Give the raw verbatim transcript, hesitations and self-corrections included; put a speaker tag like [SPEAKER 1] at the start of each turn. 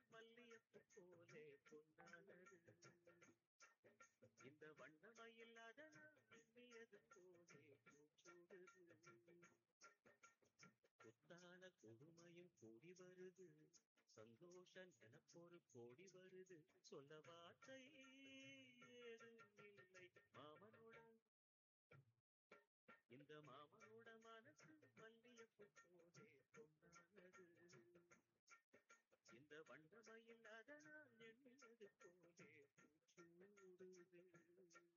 [SPEAKER 1] மல்லியப்பு போலே பொன்னானது இந்த வண்ணமயில் அதனால் எண்ணியது போலே பூச்சூடுது புத்தான கொடுமையும் கூடி வருது சந்தோஷம் எனக்கொரு கோடி வருது சொல்ல வார்த்தை ஏதும் இல்லை மாமனோட